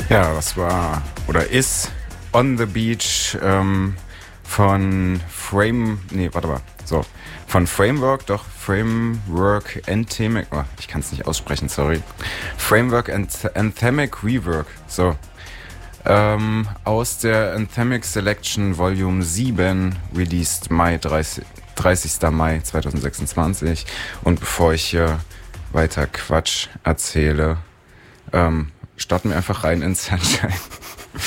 Ja, das war oder ist On the Beach von Framework Anthemic, ich kann es nicht aussprechen, sorry. Framework Anthemic Rework, so. Aus der Anthemic Selection Volume 7, released 30. Mai 2026. Und bevor ich hier weiter Quatsch erzähle, starten wir einfach rein in Sunshine.